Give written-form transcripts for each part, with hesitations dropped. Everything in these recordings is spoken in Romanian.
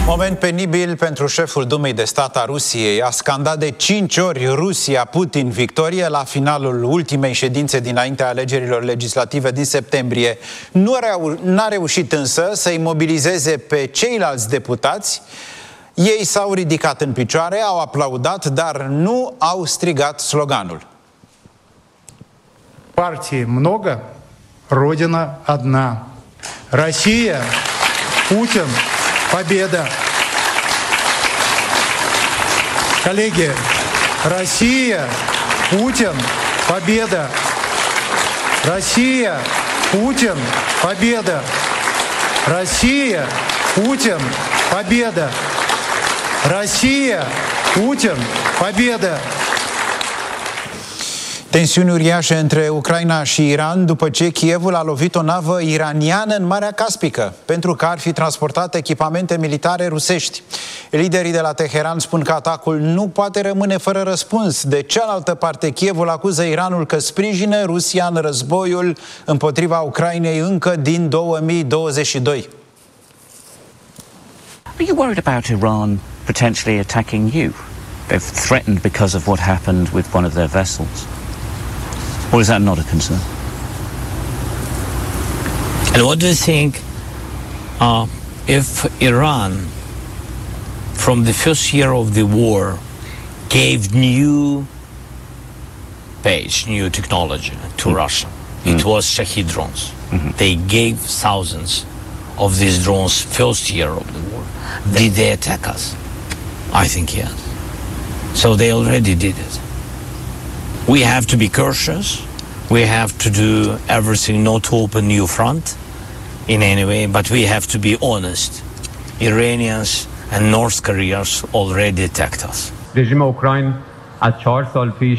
Moment penibil pentru șeful Dumei de Stat a Rusiei. A scandat de 5 ori Rusia, Putin, victorie la finalul ultimei ședințe dinaintea alegerilor legislative din septembrie. N-a reușit însă să-i mobilizeze pe ceilalți deputați. Ei s-au ridicat în picioare, au aplaudat, dar nu au strigat sloganul. Партии много, Родина одна. Россия, Путин, победа. Коллеги, Россия, Путин, победа. Россия, Путин, победа. Россия, Путин, победа. Россия, Путин, победа. Tensiuni uriașe între Ucraina și Iran după ce Kievul a lovit o navă iraniană în Marea Caspică pentru că ar fi transportat echipamente militare rusești. Liderii de la Teheran spun că atacul nu poate rămâne fără răspuns. De cealaltă parte, Kievul acuză Iranul că sprijină Rusia în războiul împotriva Ucrainei încă din 2022. Are you worried about Iran potentially attacking you? They've threatened because of what happened with one of their vessels. Or is that not a concern? And what do you think if Iran, from the first year of the war, gave new technology to Russia? It was Shahed drones. They gave thousands of these drones first year of the war. Did they attack us? I think yes. So they already did it. We have to be cautious. We have to do everything not to open new front in any way, but we have to be honest. Iranians and North Koreans already attacked us. رژیم اوکراین از 4 سال پیش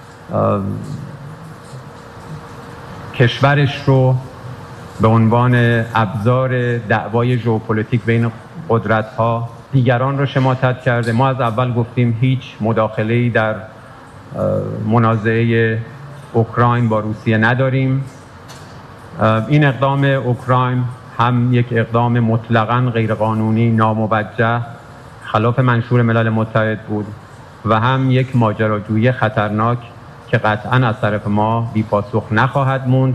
کشورش رو به عنوان ابزار دعوای ژئوپلیتیک بین قدرت‌ها دیگران رو شماتت کرده. ما از اول گفتیم هیچ مداخله‌ای در منازعه اوکراین با روسیه نداریم. این اقدام اوکراین هم یک اقدام مطلقاً غیرقانونی، ناموجه، خلاف منشور ملل متحد بود و هم یک ماجراجویی خطرناک که قطعاً از طرف ما بی‌پاسخ نخواهد موند.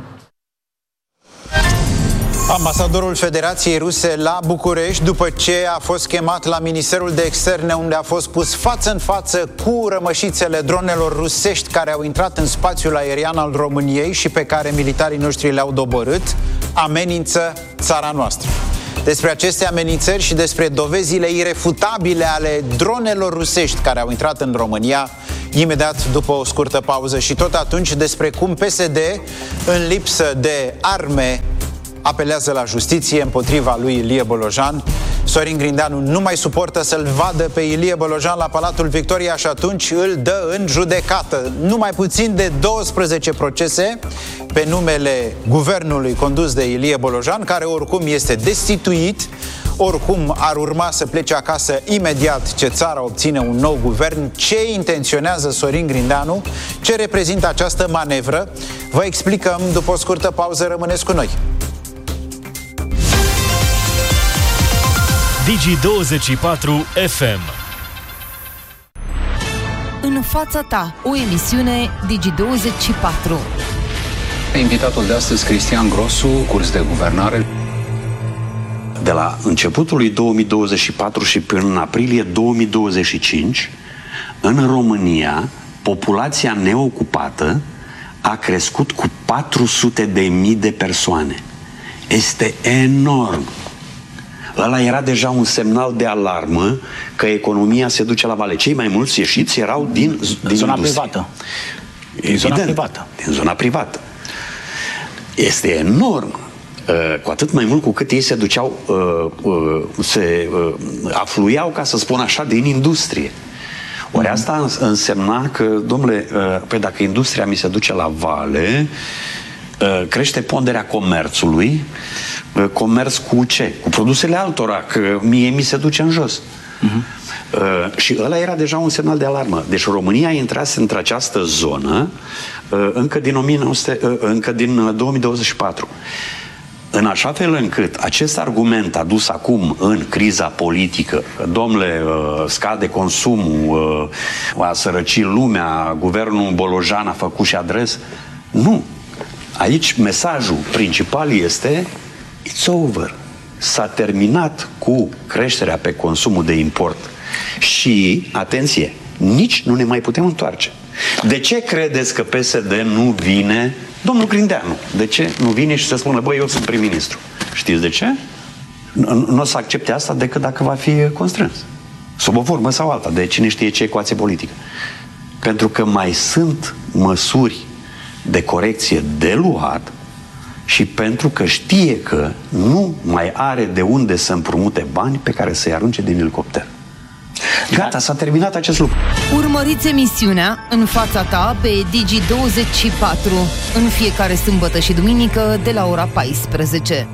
Ambasadorul Federației Ruse la București, după ce a fost chemat la Ministerul de Externe, unde a fost pus față în față cu rămășițele dronelor rusești care au intrat în spațiul aerian al României și pe care militarii noștri le-au doborât, amenință țara noastră. Despre aceste amenințări și despre dovezile irefutabile ale dronelor rusești care au intrat în România, imediat după o scurtă pauză, și tot atunci despre cum PSD, în lipsă de arme, apelează la justiție împotriva lui Ilie Bolojan. Sorin Grindeanu nu mai suportă să-l vadă pe Ilie Bolojan la Palatul Victoria și atunci îl dă în judecată. Nu mai puțin de 12 procese pe numele guvernului condus de Ilie Bolojan, care oricum este destituit, oricum ar urma să plece acasă imediat ce țara obține un nou guvern. Ce intenționează Sorin Grindeanu? Ce reprezintă această manevră? Vă explicăm după o scurtă pauză. Rămâneți cu noi. Digi24 FM. În fața ta, o emisiune Digi24. Invitatul de astăzi, Cristian Grosu, curs de guvernare. De la începutul lui 2024 și până în aprilie 2025, în România, populația neocupată a crescut cu 400.000 de persoane. Este enorm. Ăla era deja un semnal de alarmă că economia se duce la vale. Cei mai mulți ieșiți erau din zona industrie. privată. Evident, zona privată. Din zona privată. Este enorm. Cu atât mai mult cu cât ei se duceau, afluiau, ca să spun așa, din industrie. Ori asta însemna că, domnule, păi dacă industria mi se duce la vale, crește ponderea comerțului. Comerț cu ce? Cu produsele altora, că mie mi se duce în jos. Și ăla era deja un semnal de alarmă. Deci România intrase într-această zonă încă din 2024. în așa fel încât acest argument adus acum în criza politică, domnule, scade consumul, a sărăcit lumea, guvernul Bolojan a făcut și adres, nu. Aici mesajul principal este it's over. S-a terminat cu creșterea pe consumul de import și, atenție, nici nu ne mai putem întoarce. De ce credeți că PSD nu vine, domnul Grindeanu, de ce nu vine și să spună, băi, eu sunt prim-ministru? Știți de ce? Nu o să accepte asta decât dacă va fi constrâns. Sub o formă sau alta, de cine știe ce ecuație politică. Pentru că mai sunt măsuri de corecție de luat și pentru că știe că nu mai are de unde să împrumute bani pe care să-i arunce din elicopter. Gata, s-a terminat acest lucru. Urmăriți emisiunea În fața ta pe Digi24 în fiecare sâmbătă și duminică de la ora 14.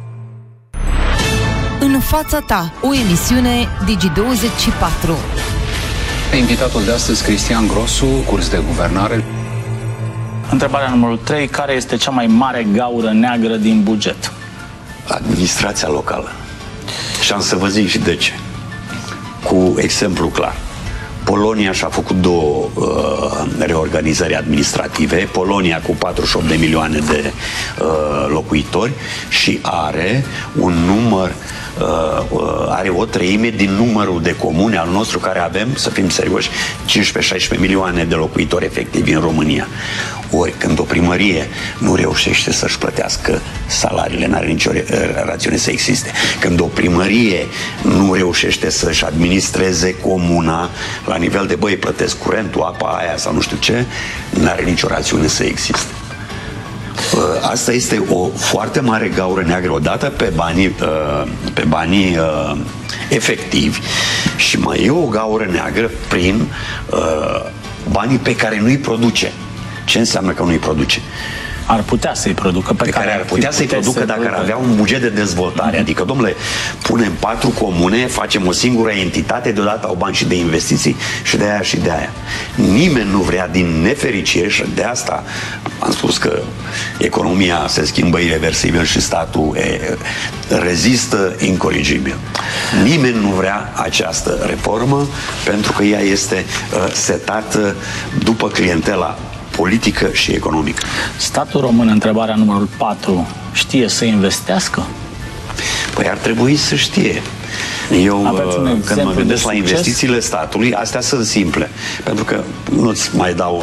În fața ta, o emisiune Digi24. Invitatul de astăzi, Cristian Grosu, curs de guvernare. Întrebarea numărul 3. Care este cea mai mare gaură neagră din buget? Administrația locală. Și am să vă zic și de ce. Cu exemplu clar. Polonia și-a făcut 2 reorganizări administrative. Polonia cu 48 de milioane de locuitori și are un număr, are o treime din numărul de comune al nostru care avem, să fim serioși, 15-16 milioane de locuitori efectivi în România. Ori când o primărie nu reușește să-și plătească salariile, n-are nicio rațiune să existe. Când o primărie nu reușește să-și administreze comuna la nivel de, băi, plătesc curentul, apa aia sau nu știu ce, n-are nicio rațiune să existe. Asta este o foarte mare gaură neagră, odată pe banii efectivi și mai e o gaură neagră prin banii pe care nu-i produce. Ce înseamnă că nu-i produce? Ar putea să-i producă. Pe care ar putea să-i producă dacă ar avea un buget de dezvoltare. Adică, domnule, punem 4 comune, facem o singură entitate, deodată au bani și de investiții și de aia și de aia. Nimeni nu vrea, din nefericire, și de asta am spus că economia se schimbă ireversibil și statul rezistă incorrigibil. Nimeni nu vrea această reformă pentru că ea este setată după clientela politică și economică. Statul român, întrebarea numărul 4, știe să investească? Păi ar trebui să știe. Eu, când mă gândesc la investițiile statului, astea sunt simple. Pentru că nu-ți mai dau,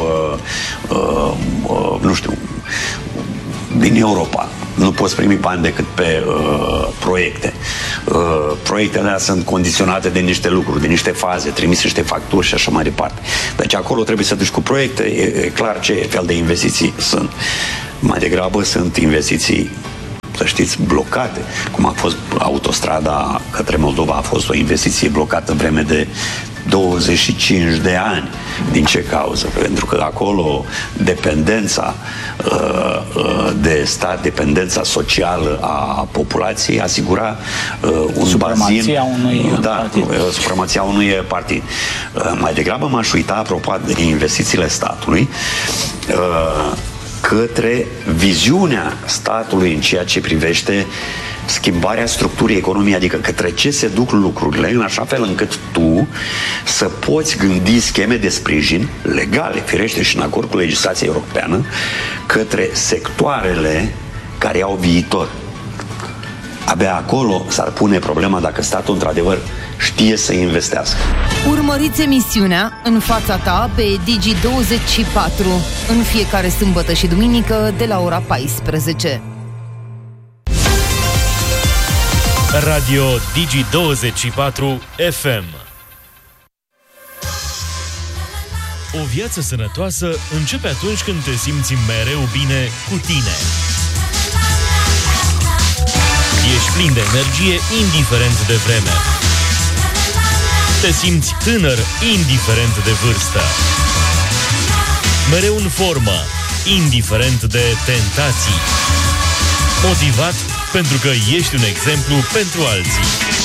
nu știu, din Europa. Nu poți primi bani decât pe proiecte. Proiectele alea sunt condiționate de niște lucruri, de niște faze, trimise niște facturi și așa mai departe. Deci acolo trebuie să duci cu proiecte, e clar ce fel de investiții sunt. Mai degrabă sunt investiții, să știți, blocate. Cum a fost autostrada către Moldova, a fost o investiție blocată vreme de 25 de ani. Din ce cauză? Pentru că acolo dependența de stat, dependența socială a populației asigura un bazin, supremația unui partid. Mai degrabă m-aș uita, apropo de investițiile statului, către viziunea statului în ceea ce privește schimbarea structurii economiei, adică către ce se duc lucrurile, în așa fel încât tu să poți gândi scheme de sprijin legale, firește și în acord cu legislația europeană, către sectoarele care au viitor. Abia acolo s-ar pune problema dacă statul într-adevăr știe să investească. Urmăriți emisiunea În fața ta pe Digi24 în fiecare sâmbătă și duminică de la ora 14. Radio Digi24 FM. O viață sănătoasă începe atunci când te simți mereu bine cu tine. Ești plin de energie indiferent de vreme. Te simți tânăr indiferent de vârstă. Mereu în formă, indiferent de tentații. Motivat pentru că ești un exemplu pentru alții.